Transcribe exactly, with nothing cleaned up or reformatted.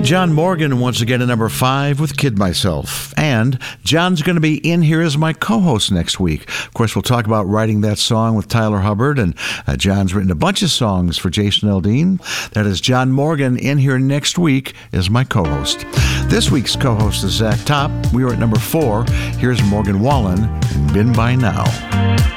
John Morgan once again at number five with Kid Myself. And John's going to be in here as my co-host next week. Of course, we'll talk about writing that song with Tyler Hubbard. And uh, John's written a bunch of songs for Jason Aldean. That is John Morgan in here next week as my co-host. This week's co-host is Zach Top. We were at number four. Here's Morgan Wallen, Been By Now.